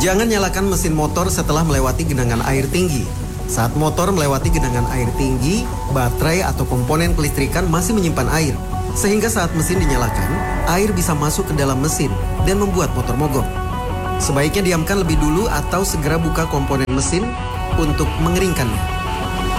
Jangan nyalakan mesin motor setelah melewati genangan air tinggi. Saat motor melewati genangan air tinggi, baterai atau komponen kelistrikan masih menyimpan air. Sehingga saat mesin dinyalakan, air bisa masuk ke dalam mesin dan membuat motor mogok. Sebaiknya diamkan lebih dulu atau segera buka komponen mesin untuk mengeringkannya.